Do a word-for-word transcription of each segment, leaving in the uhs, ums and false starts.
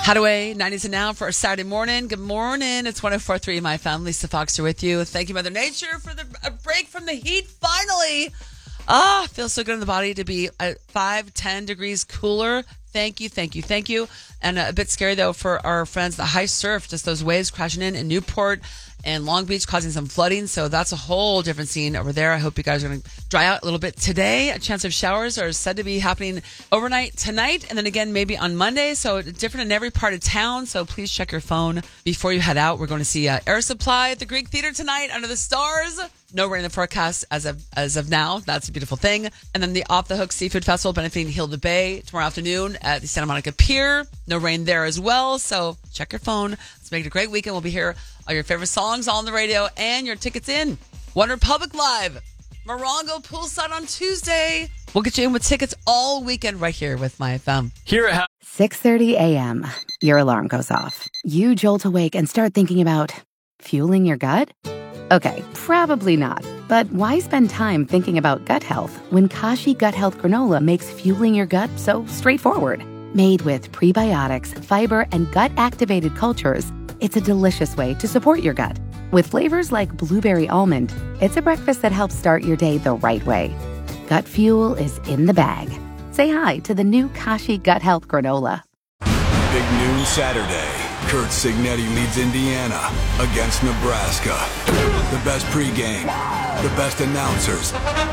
Hideaway, nineties and now for a Saturday morning. Good morning. It's one oh four point three My Fam. Lisa Fox here with you. Thank you, Mother Nature, for the a break from the heat. Finally. Ah, feels so good in the body to be at five, ten degrees cooler. Thank you, thank you, thank you. And a bit scary, though, for our friends, the high surf, just those waves crashing in in Newport and Long Beach, causing some flooding. So that's a whole different scene over there. I hope you guys are going to dry out a little bit today. A chance of showers are said to be happening overnight tonight, and then again maybe on Monday. So different in every part of town. So please check your phone before you head out. We're going to see uh, Air Supply at the Greek Theater tonight under the stars. No rain in the forecast as of as of now. That's a beautiful thing. And then the Off the Hook Seafood Festival benefiting Hilda Bay tomorrow afternoon at the Santa Monica Pier. No rain there as well. So check your phone. Let's make it a great weekend. We'll be here. All your favorite songs all on the radio and your tickets in. One Republic Live. Morongo Poolside on Tuesday. We'll get you in with tickets all weekend right here with My F M. Here at six thirty a.m. Your alarm goes off. You jolt awake and start thinking about fueling your gut? Okay, probably not. But why spend time thinking about gut health when Kashi Gut Health Granola makes fueling your gut so straightforward? Made with prebiotics, fiber, and gut-activated cultures, it's a delicious way to support your gut. With flavors like blueberry almond, it's a breakfast that helps start your day the right way. Gut fuel is in the bag. Say hi to the new Kashi Gut Health Granola. Big noon Saturday. Kurt Signetti leads Indiana against Nebraska. The best pregame, the best announcers.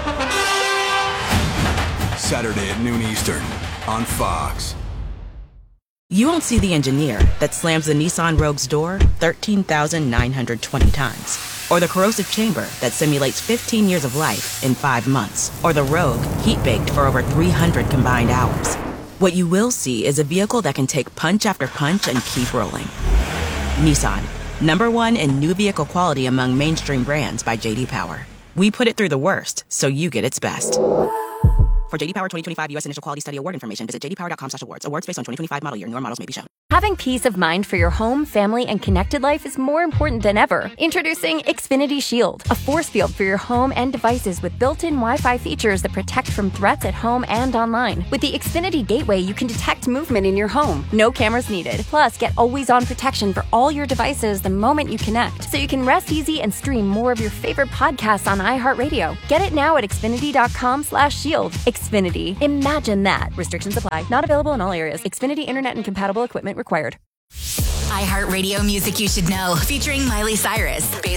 Saturday at noon Eastern on Fox. You won't see the engineer that slams the Nissan Rogue's door thirteen thousand nine hundred twenty times. Or the corrosive chamber that simulates fifteen years of life in five months. Or the Rogue heat-baked for over three hundred combined hours. What you will see is a vehicle that can take punch after punch and keep rolling. Nissan, number one in new vehicle quality among mainstream brands by J D Power. We put it through the worst, so you get its best. For J D Power twenty twenty-five U S Initial Quality Study Award information, visit j d power dot com slash awards. Awards based on twenty twenty-five model year. Newer models may be shown. Having peace of mind for your home, family, and connected life is more important than ever. Introducing Xfinity Shield, a force field for your home and devices with built-in Wi-Fi features that protect from threats at home and online. With the Xfinity Gateway, you can detect movement in your home. No cameras needed. Plus, get always-on protection for all your devices the moment you connect, so you can rest easy and stream more of your favorite podcasts on iHeartRadio. Get it now at xfinity dot com slash shield. Xfinity. Imagine that. Restrictions apply. Not available in all areas. Xfinity Internet and compatible equipment required. iHeartRadio Music You Should Know, featuring Miley Cyrus, based